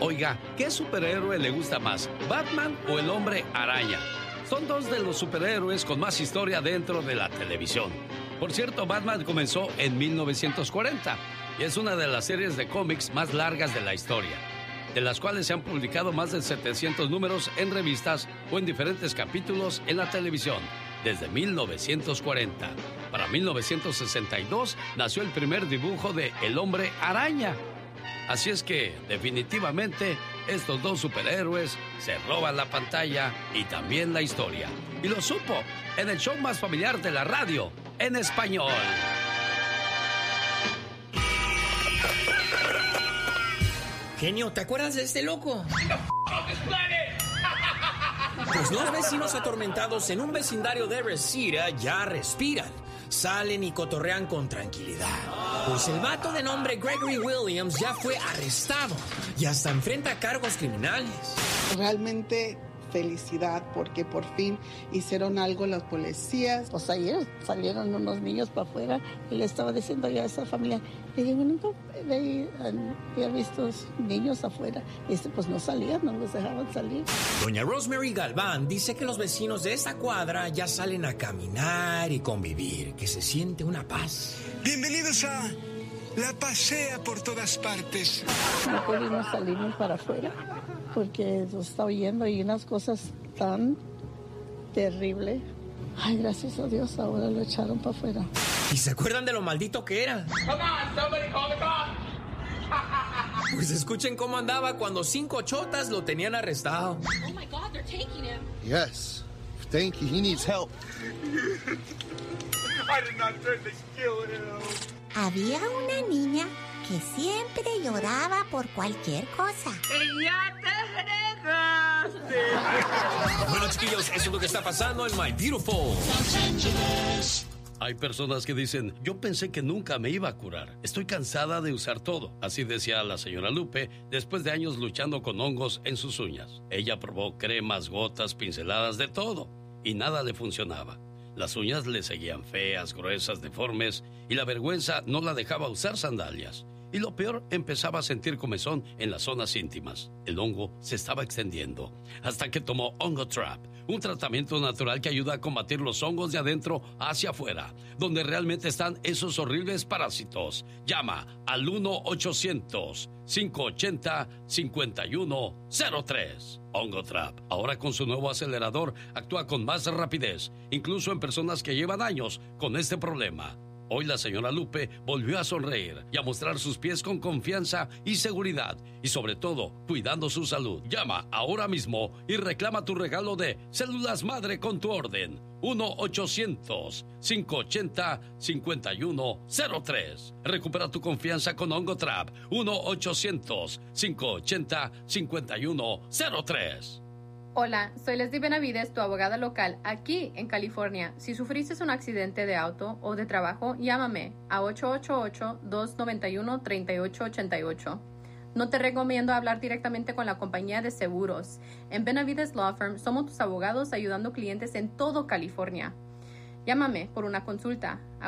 Oiga, ¿qué superhéroe le gusta más, Batman o el Hombre Araña? Son dos de los superhéroes con más historia dentro de la televisión. Por cierto, Batman comenzó en 1940 y es una de las series de cómics más largas de la historia, de las cuales se han publicado más de 700 números en revistas o en diferentes capítulos en la televisión desde 1940. Para 1962 nació el primer dibujo de El Hombre Araña. Así es que, definitivamente, estos dos superhéroes se roban la pantalla y también la historia. Y lo supo en el show más familiar de la radio, en español. Genio, ¿te acuerdas de este loco? Pues los vecinos atormentados en un vecindario de Reseda ya respiran. Salen y cotorrean con tranquilidad. Pues el vato de nombre Gregory Williams ya fue arrestado y hasta enfrenta cargos criminales. Realmente felicidad porque por fin hicieron algo las policías. Pues ayer salieron unos niños para afuera y le estaba diciendo yo a esa familia, le digo, nunca había visto niños afuera. Y dice, pues no salían, no los dejaban salir. Doña Rosemary Galván dice que los vecinos de esta cuadra ya salen a caminar y convivir, que se siente una paz. Bienvenidos a La Pasea por todas partes. No pudimos salirnos para afuera porque nos está oyendo y unas cosas tan terribles. Ay, gracias a Dios, ahora lo echaron para afuera. ¿Y se acuerdan de lo maldito que era? Pues escuchen cómo andaba cuando 5 chotas lo tenían arrestado. Oh my God, they're taking him. Yes, thank you. He needs help. I did not threaten to kill him. Había una niña que siempre lloraba por cualquier cosa. ¡Y ya te fregaste! Bueno, chiquillos, eso es lo que está pasando en My Beautiful Los Angeles. Hay personas que dicen, yo pensé que nunca me iba a curar. Estoy cansada de usar todo. Así decía la señora Lupe después de años luchando con hongos en sus uñas. Ella probó cremas, gotas, pinceladas, de todo. Y nada le funcionaba. Las uñas le seguían feas, gruesas, deformes. Y la vergüenza no la dejaba usar sandalias. Y lo peor, empezaba a sentir comezón en las zonas íntimas. El hongo se estaba extendiendo. Hasta que tomó Hongo Trap, un tratamiento natural que ayuda a combatir los hongos de adentro hacia afuera, donde realmente están esos horribles parásitos. Llama al 1-800-580-5103. Hongo Trap, ahora con su nuevo acelerador, actúa con más rapidez, incluso en personas que llevan años con este problema. Hoy la señora Lupe volvió a sonreír y a mostrar sus pies con confianza y seguridad, y sobre todo, cuidando su salud. Llama ahora mismo y reclama tu regalo de Células Madre con tu orden. 1-800-580-5103. Recupera tu confianza con Hongo Trap. 1-800-580-5103. Hola, soy Leslie Benavides, tu abogada local aquí en California. Si sufriste un accidente de auto o de trabajo, llámame a 888-291-3888. No te recomiendo hablar directamente con la compañía de seguros. En Benavides Law Firm somos tus abogados ayudando clientes en todo California. Llámame por una consulta a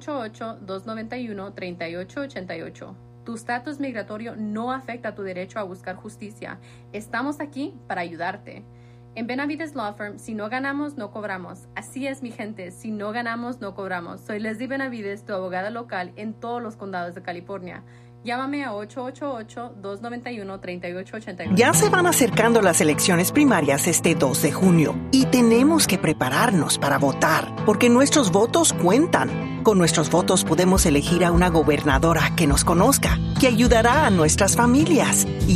888-291-3888. Tu estatus migratorio no afecta tu derecho a buscar justicia. Estamos aquí para ayudarte. En Benavides Law Firm, si no ganamos, no cobramos. Así es, mi gente, si no ganamos, no cobramos. Soy Leslie Benavides, tu abogada local en todos los condados de California. Llámame a 888-291-3888. Ya se van acercando las elecciones primarias este 2 de junio y tenemos que prepararnos para votar, porque nuestros votos cuentan. Con nuestros votos podemos elegir a una gobernadora que nos conozca, que ayudará a nuestras familias.